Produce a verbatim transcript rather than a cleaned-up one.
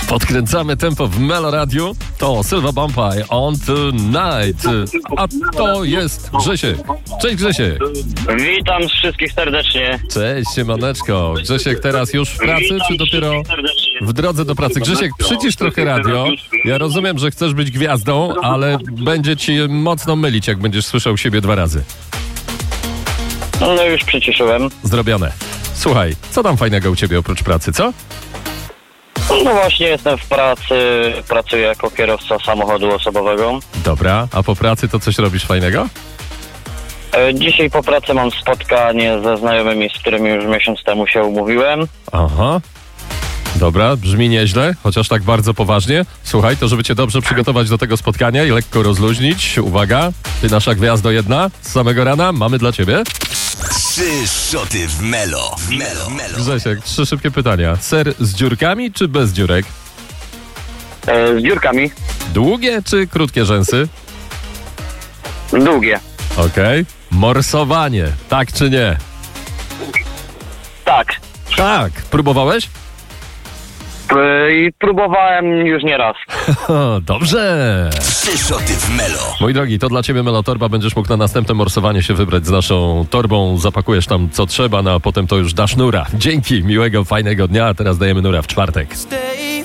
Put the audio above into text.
Podkręcamy tempo w Melo Radiu. To Sylva Bombay on tonight. A to jest Grzesiek. Cześć Grzesiek. Witam wszystkich serdecznie. Cześć siemaneczko. Grzesiek teraz już w pracy, Witam czy dopiero wszystkich serdecznie. w drodze do pracy? Grzesiek, przycisz trochę radio. Ja rozumiem, że chcesz być gwiazdą, ale będzie ci mocno mylić, jak będziesz słyszał siebie dwa razy. No już przyciszyłem. Zrobione. Słuchaj, co tam fajnego u ciebie oprócz pracy, co? No właśnie jestem w pracy, pracuję jako kierowca samochodu osobowego. Dobra, a po pracy to coś robisz fajnego? E, Dzisiaj po pracy mam spotkanie ze znajomymi, z którymi już miesiąc temu się umówiłem. Aha. Dobra, brzmi nieźle, chociaż tak bardzo poważnie. Słuchaj, to żeby cię dobrze przygotować do tego spotkania i lekko rozluźnić, uwaga, ty nasza gwiazdo jedna z samego rana, mamy dla ciebie. Trzy szoty w Melo. W Melo. Melo. Grzesiek, trzy szybkie pytania. Ser z dziurkami czy bez dziurek? E, Z dziurkami. Długie czy krótkie rzęsy? Długie. Okej. Morsowanie, tak czy nie? Tak. Tak. Próbowałeś? E, I próbowałem już nie raz. Dobrze. Trzy szoty w Melo. Mój drogi, to dla ciebie Melotorba. Będziesz mógł na następne morsowanie się wybrać z naszą torbą. Zapakujesz tam co trzeba, no a potem to już dasz nura. Dzięki, miłego, fajnego dnia. A teraz dajemy nura w czwartek. Stay